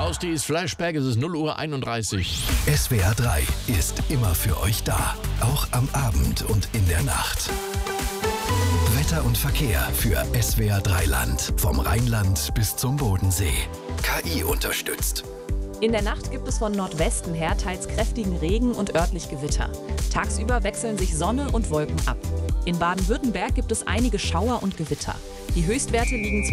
Frosties Flashback, es ist 0:31 Uhr. SWR 3 ist immer für euch da, auch am Abend und in der Nacht. Wetter und Verkehr für SWR 3 Land, vom Rheinland bis zum Bodensee. KI unterstützt. In der Nacht gibt es von Nordwesten her teils kräftigen Regen und örtlich Gewitter. Tagsüber wechseln sich Sonne und Wolken ab. In Baden-Württemberg gibt es einige Schauer und Gewitter. Die Höchstwerte liegen